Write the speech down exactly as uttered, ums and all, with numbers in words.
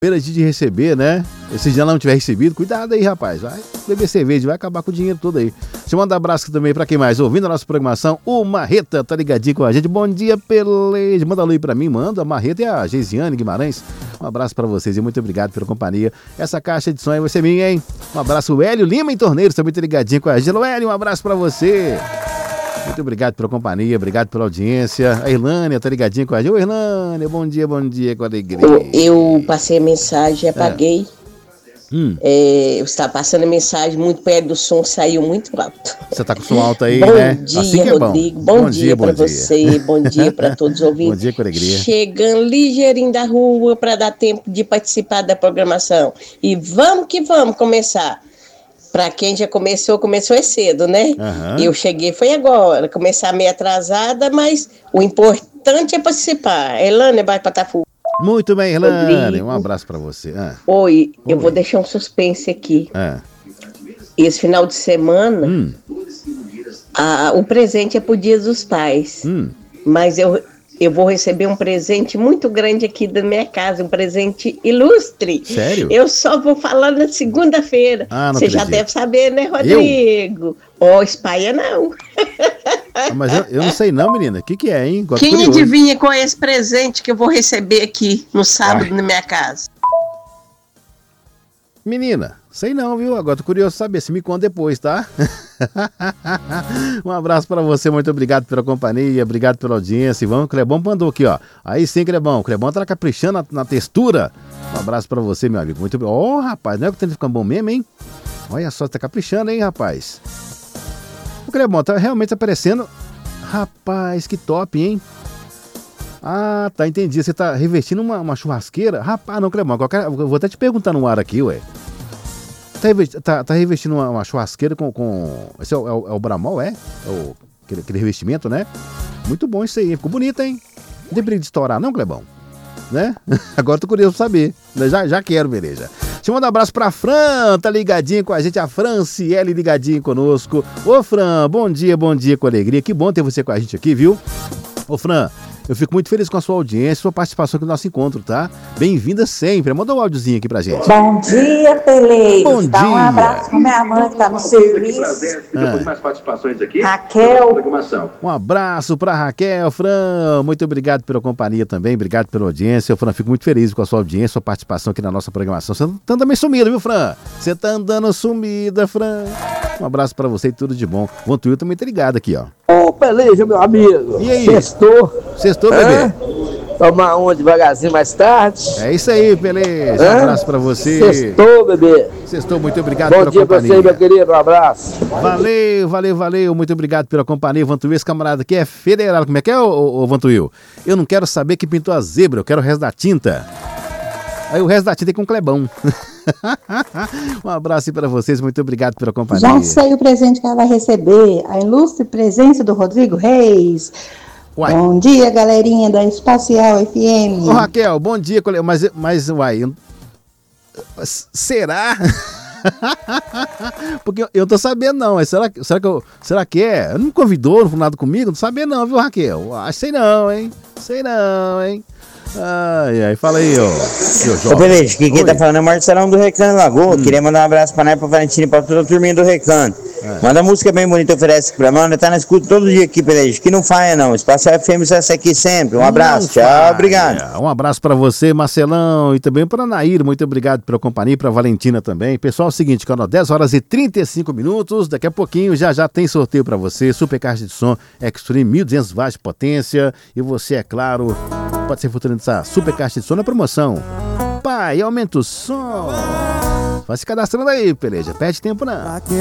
Primeiro dia de receber, né? Se já não tiver recebido, cuidado aí, rapaz. Vai beber cerveja, vai acabar com o dinheiro todo aí. Deixa eu mandar um abraço também pra quem mais ouvindo a nossa programação. O Marreta tá ligadinho com a gente. Bom dia, Peleja. Manda alô aí pra mim, manda. A Marreta e a Geisiane Guimarães. Um abraço pra vocês e muito obrigado pela companhia. Essa caixa de som aí vai ser minha, hein? Um abraço, o Hélio Lima em Torneiros, também tá ligadinho com a gente. Alô, Hélio, um abraço pra você. Muito obrigado pela companhia, obrigado pela audiência. A Irlânia tá ligadinha com a gente. Ô, Irlânia, bom dia, bom dia, com a alegria. Eu, eu passei a mensagem, apaguei. É. Hum. É, eu estava passando a mensagem muito perto do som, saiu muito alto. Você tá com o som alto aí, bom né? Dia, assim que é Rodrigo. Bom, bom, bom dia, dia para dia. você, bom dia para todos os ouvintes. Bom dia, com alegria. Chegando ligeirinho da rua para dar tempo de participar da programação. E vamos que vamos começar. Para quem já começou, começou é cedo, né? Uhum. Eu cheguei, foi agora, começar meio atrasada, mas o importante é participar. Elânia, vai para Tafu. Muito bem, Elânia, um abraço para você. Ah. Oi, eu Oi. vou deixar um suspense aqui. Ah. Esse final de semana, hum. a, o presente é pro Dia dos Pais, hum. mas eu... Eu vou receber um presente muito grande aqui da minha casa, um presente ilustre. Sério? Eu só vou falar na segunda-feira. Ah, Você já deve saber, né, Rodrigo? Ó, oh, espalha não. Ah, mas eu, eu não sei não, menina. O que que é, hein? Gosto Quem curioso. adivinha qual é esse presente que eu vou receber aqui no sábado Ai. na minha casa? Menina, sei não, viu? Agora tô curioso saber, se me conta depois, tá? Um abraço pra você, muito obrigado pela companhia, obrigado pela audiência. Vamos, Clebão mandou aqui, ó. Aí sim, Clebão, Clebão tá caprichando na, na textura. Um abraço pra você, meu amigo, muito obrigado. Ó, oh, rapaz, não é que tem que ficar bom mesmo, hein? Olha só, tá caprichando, hein, rapaz? O Clebão tá realmente aparecendo. Rapaz, que top, hein? Ah, tá, entendi. Você tá revestindo uma, uma churrasqueira? Rapaz, não, Clebão, qualquer... eu vou até te perguntar no ar aqui, ué. Tá, revesti... tá, tá revestindo uma, uma churrasqueira com... com... Esse é o, é o, é o Bramol, é? É o... aquele, aquele revestimento, né? Muito bom isso aí, ficou bonito, hein? Não tem perigo de estourar, não, Clebão? Né? Agora tô curioso pra saber. Já, já quero, beleza. Deixa eu mandar um abraço pra Fran, tá ligadinho com a gente, a Franciele ligadinho conosco. Ô, Fran, bom dia, bom dia, com alegria. Que bom ter você com a gente aqui, viu? Ô, Fran, eu fico muito feliz com a sua audiência, sua participação aqui no nosso encontro, tá? Bem-vinda sempre. Manda um áudiozinho aqui pra gente. Bom dia, Peleja. Bom Dá dia. um abraço pra minha mãe que tá no serviço. Ah. mais participações aqui. Raquel. Um abraço pra Raquel, Fran. Muito obrigado pela companhia também, obrigado pela audiência. Fran, fico muito feliz com a sua audiência, sua participação aqui na nossa programação. Você tá andando meio sumida, viu, Fran? Você tá andando sumida, Fran. Um abraço pra você e tudo de bom. O Vantuil também tá ligado aqui, ó. Ô, Peleja, meu amigo. E aí? Sextou. Sextou, bebê? Tomar uma devagarzinho mais tarde. É isso aí, Peleja. Um abraço pra você. Sextou, bebê. Sextou, muito obrigado Bom pela dia companhia. Pra você, meu querido, um abraço. Valeu, valeu, valeu. Muito obrigado pela companhia. Vantuil, esse camarada aqui é federal. Como é que é, ô, ô, ô Vantuil? Eu não quero saber que pintou a zebra, eu quero o resto da tinta. Aí o resto da tinta é com o Clebão. Um abraço aí para vocês, muito obrigado pela companhia. Já sei o presente que ela vai receber, a ilustre presença do Rodrigo Reis. Uai. Bom dia, galerinha da Espacial F M. Ô, Raquel, bom dia, mas, mas uai, eu... será? Porque eu, eu não tô sabendo não, será, será, que eu, será que é? Não me convidou, não falou nada comigo, não sabia não, viu, Raquel? Ah, sei não, hein? Sei não, hein? Ai, ai, fala aí, ó. Ô, Peleja, quem, quem tá falando é o Marcelão do Recanto Lagoa. Hum. Queria mandar um abraço pra nós, pra Valentina e pra toda a turminha do Recanto. É. Manda uma música bem bonita, oferece pra nós. Tá na escuta todo dia aqui, Peleja. Que não falha, não. Espaço F M, você aqui sempre. Um abraço, não tchau, falha. Obrigado. Um abraço pra você, Marcelão, e também pra Nair. Muito obrigado pela companhia, pra Valentina também. Pessoal, é o seguinte, canal dez horas e trinta e cinco minutos. Daqui a pouquinho já já tem sorteio pra você. Super caixa de som Extreme mil e duzentos watts de potência. E você, é claro, pode ser futuro dessa super caixa de som na promoção. Pai, aumenta o som. Vai se cadastrando aí, Peleja. Perde tempo não.